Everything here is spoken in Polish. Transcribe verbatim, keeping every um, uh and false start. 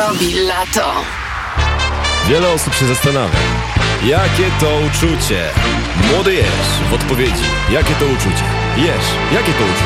robi lato. Wiele osób się zastanawia, jakie to uczucie. Młody Jesz w odpowiedzi. Jakie to uczucie? Jesz, jakie to uczucie?